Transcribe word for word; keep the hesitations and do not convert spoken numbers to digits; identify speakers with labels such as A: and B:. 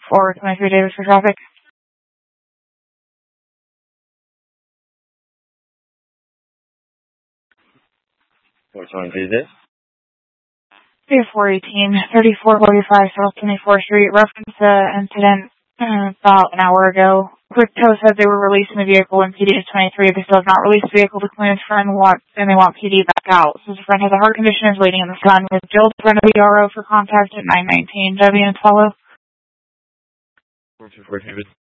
A: four twenty-three Davis for traffic.
B: four twenty-three Davis?
A: four eighteen, thirty-four forty-five South twenty-fourth Street. Reference uh, incident uh, about an hour ago. Quick Tow said they were releasing the vehicle and P D is twenty-three. They still have not released the vehicle to claim his friend want, and they want P D back out. So his friend has a heart condition, is waiting in the sun. With Jill, the friend of the R O for contact at nine nineteen. W and follow.
B: four two four David.